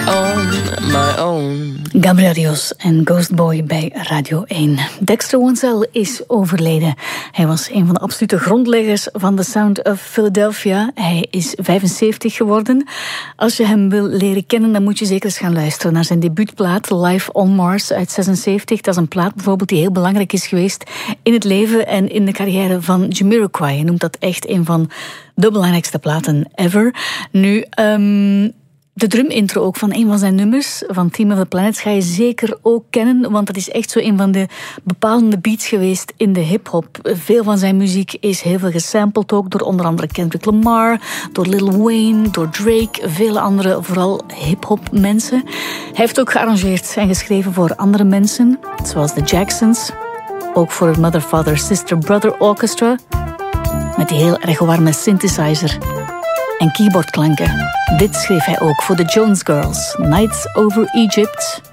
on my own. Gabriel Rios en Ghost Boy bij Radio 1. Dexter Wansel is overleden. Hij was een van de absolute grondleggers van The Sound of Philadelphia. Hij is 75 geworden. Als je hem wil leren kennen, dan moet je zeker eens gaan luisteren naar zijn debuutplaat Live on Mars uit 76. Dat is een plaat bijvoorbeeld die heel belangrijk is geweest in het leven en in de carrière van Jamiroquai. Hij noemt dat echt een van de belangrijkste platen ever. Nu, de drumintro ook van een van zijn nummers, van Team of the Planets, ga je zeker ook kennen, want dat is echt zo een van de bepalende beats geweest in de hip-hop. Veel van zijn muziek is heel veel gesampled ook, door onder andere Kendrick Lamar, door Lil Wayne, door Drake, vele andere, vooral hip-hop mensen. Hij heeft ook gearrangeerd en geschreven voor andere mensen, zoals de Jacksons, ook voor het Mother, Father, Sister, Brother Orchestra, met die heel erg warme synthesizer en keyboardklanken. Dit schreef hij ook voor de Jones Girls, Nights Over Egypt.